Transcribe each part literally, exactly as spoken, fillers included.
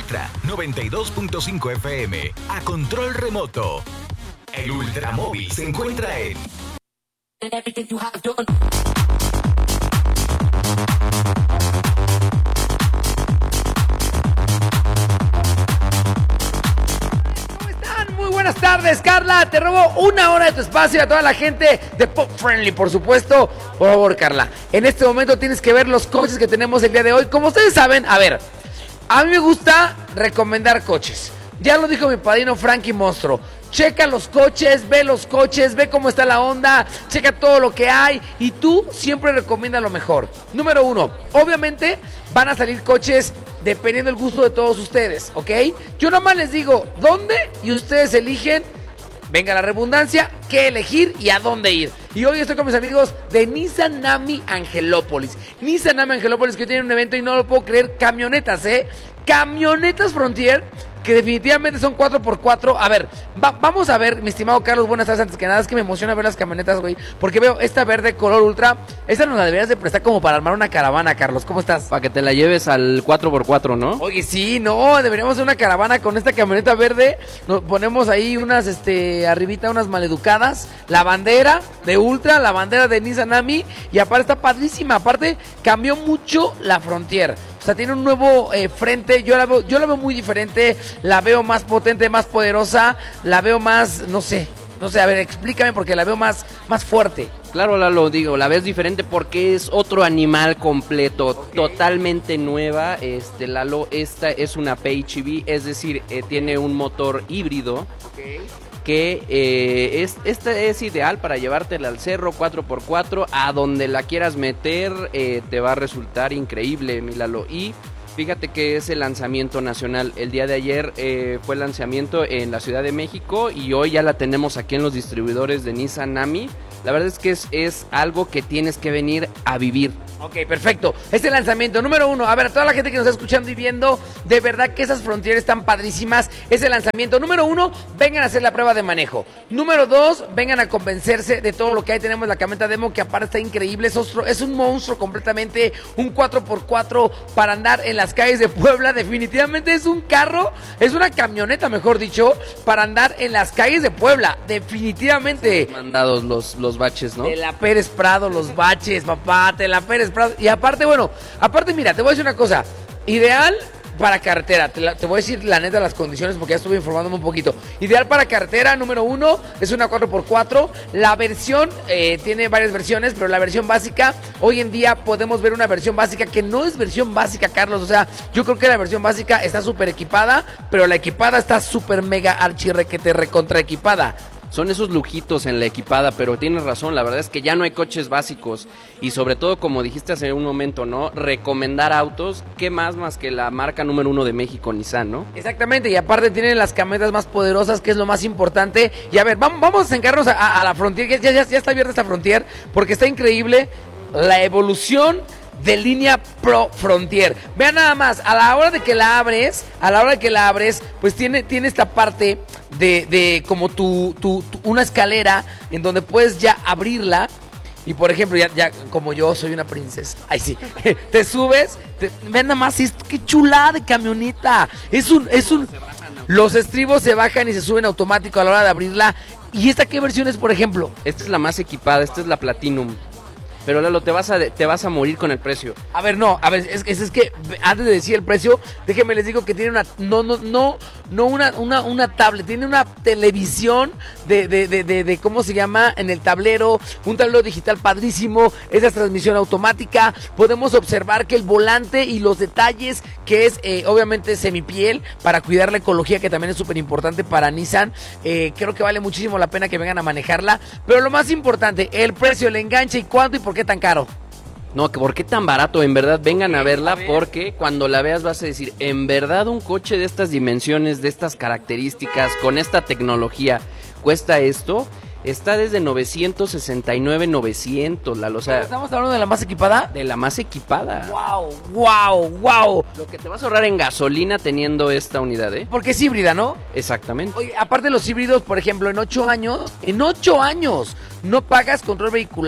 Ultra noventa y dos punto cinco F M a control remoto. El Ultramóvil se encuentra en Buenas tardes, Carla, te robo una hora de tu espacio, a toda la gente de Pop Friendly, por supuesto. Por favor, Carla, en este momento tienes que ver los coches que tenemos el día de hoy. Como ustedes saben, a ver, a mí me gusta recomendar coches. Ya lo dijo mi padrino Frankie Monstro. Checa los coches, ve los coches, ve cómo está la onda, checa todo lo que hay y tú siempre recomienda lo mejor. Número uno, obviamente van a salir coches dependiendo del gusto de todos ustedes, ¿ok? Yo nomás les digo dónde y ustedes eligen, venga la redundancia, qué elegir y a dónde ir. Y hoy estoy con mis amigos de Nissan Nami Angelópolis. Nissan Nami Angelópolis que tiene un evento y no lo puedo creer, camionetas, ¿eh? Camionetas Frontier, que definitivamente son cuatro por cuatro. A ver, va, vamos a ver, mi estimado Carlos, buenas tardes. Antes que nada, es que me emociona ver las camionetas, güey, porque veo esta verde color ultra. Esta nos la deberías de prestar como para armar una caravana, Carlos. ¿Cómo estás? Para que te la lleves al cuatro por cuatro, ¿no? Oye, sí, no, deberíamos hacer una caravana con esta camioneta verde. Nos ponemos ahí unas, este, arribita unas maleducadas, la bandera de ultra, la bandera de Nissan Nami, y aparte está padrísima. Aparte, cambió mucho la Frontier. O sea, tiene un nuevo eh, frente, yo la, veo, yo la veo muy diferente, la veo más potente, más poderosa, la veo más, no sé, no sé, a ver, explícame porque la veo más, más fuerte. Claro, Lalo, digo, la ves diferente porque es otro animal completo, okay. Totalmente nueva. Este, Lalo, esta es una P H E V, es decir, eh, tiene un motor híbrido. Okay. Que eh, es, esta es ideal para llevártela al cerro cuatro por cuatro, a donde la quieras meter, eh, te va a resultar increíble, mi Lalo. Y fíjate que es el lanzamiento nacional. El día de ayer eh, fue el lanzamiento en la Ciudad de México y hoy ya la tenemos aquí en los distribuidores de Nissan Nami. La verdad es que es, es algo que tienes que venir a vivir. Ok, perfecto. Este lanzamiento, número uno. A ver, a toda la gente que nos está escuchando y viendo, de verdad que esas Frontier están padrísimas. Ese lanzamiento, número uno, vengan a hacer la prueba de manejo. Número dos, vengan a convencerse de todo lo que hay. Tenemos la camioneta demo que aparte está increíble. Es, ostro, es un monstruo completamente, un cuatro por cuatro para andar en las calles de Puebla. Definitivamente es un carro, es una camioneta, mejor dicho, para andar en las calles de Puebla. Definitivamente. Mandados los, los baches, ¿no? De la Pérez Prado, los baches, papá, de la Pérez Prado. Y aparte, bueno, aparte, mira, te voy a decir una cosa. Ideal para carretera. Te, la, te voy a decir la neta las condiciones porque ya estuve informándome un poquito. Ideal para carretera, número uno, es una cuatro por cuatro. La versión, eh, tiene varias versiones, pero la versión básica, hoy en día podemos ver una versión básica que no es versión básica, Carlos. O sea, yo creo que la versión básica está súper equipada, pero la equipada está súper mega archirrequete recontra equipada. Son esos lujitos en la equipada, pero tienes razón, la verdad es que ya no hay coches básicos y sobre todo, como dijiste hace un momento, ¿no? Recomendar autos, ¿qué más más que la marca número uno de México, Nissan, ¿no? Exactamente, y aparte tienen las camionetas más poderosas, que es lo más importante. Y a ver, vamos, vamos a acercarnos a, a, a la Frontier, ya, ya, ya está abierta esta Frontier, porque está increíble la evolución de línea Pro Frontier. Vean nada más, a la hora de que la abres, a la hora de que la abres, pues tiene, tiene esta parte de, de como tu, tu, tu, una escalera en donde puedes ya abrirla. Y por ejemplo, ya, ya como yo soy una princesa, ay sí, te subes, te, vean nada más, es, qué chulada de camioneta. Es un, es un, los estribos se bajan y se suben automático a la hora de abrirla. ¿Y esta qué versión es, por ejemplo? Esta es la más equipada, esta es la Platinum. Pero Lalo, te vas a te vas a morir con el precio. A ver, no, a ver, es, es, es que antes de decir el precio, déjenme les digo que tiene una, no, no, no, no una, una, una tablet, tiene una televisión de, de, de, de, de, ¿cómo se llama? En el tablero, un tablero digital padrísimo, esa transmisión automática, podemos observar que el volante y los detalles, que es eh, obviamente semipiel, para cuidar la ecología, que también es súper importante para Nissan, eh, creo que vale muchísimo la pena que vengan a manejarla, pero lo más importante, el precio, el enganche y cuánto y por qué tan caro. No, que por qué tan barato, en verdad, vengan a verla, porque cuando la veas vas a decir, en verdad un coche de estas dimensiones, de estas características, con esta tecnología, cuesta esto. Está desde novecientos sesenta y nueve, novecientos, Lalo, o sea, ¿estamos hablando de la más equipada? De la más equipada. Wow, wow, wow. Lo que te vas a ahorrar en gasolina teniendo esta unidad, ¿eh? Porque es híbrida, ¿no? Exactamente. Oye, aparte de los híbridos, por ejemplo, en ocho años, en ocho años, no pagas control vehicular,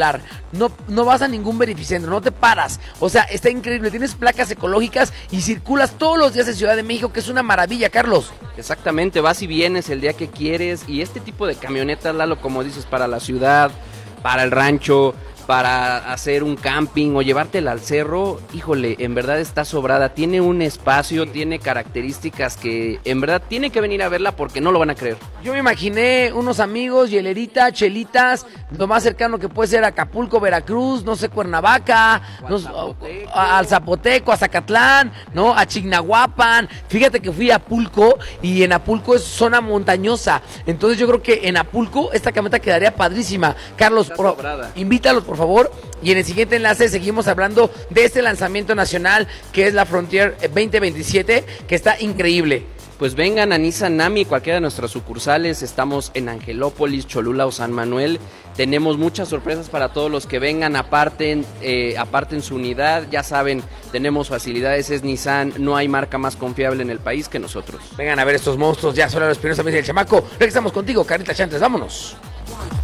no, no vas a ningún verificentro, no te paras. O sea, está increíble, tienes placas ecológicas y circulas todos los días en Ciudad de México, que es una maravilla, Carlos. Exactamente, vas y vienes el día que quieres, y este tipo de camionetas, Lalo, como dices, para la ciudad, para el rancho, para hacer un camping o llevártela al cerro, híjole, en verdad está sobrada, tiene un espacio, tiene características que en verdad tienen que venir a verla porque no lo van a creer. Yo me imaginé unos amigos, hielerita, chelitas, lo más cercano que puede ser Acapulco, Veracruz, no sé, Cuernavaca, no, Zapoteco. a, al Zapoteco, a Zacatlán, ¿no? A Chignahuapan. Fíjate que fui a Apulco y en Apulco es zona montañosa. Entonces yo creo que en Apulco esta camioneta quedaría padrísima. Carlos, por, invítalos por favor, y en el siguiente enlace seguimos hablando de este lanzamiento nacional que es la Frontier veinte veintisiete, que está increíble. Pues vengan a Nissan Nami, cualquiera de nuestras sucursales, estamos en Angelópolis, Cholula o San Manuel, tenemos muchas sorpresas para todos los que vengan, aparten, eh, aparten su unidad, ya saben, tenemos facilidades, es Nissan, no hay marca más confiable en el país que nosotros. Vengan a ver estos monstruos, ya Solaro Espinosa, me dice el chamaco, regresamos contigo, Carlita Chantres, vámonos.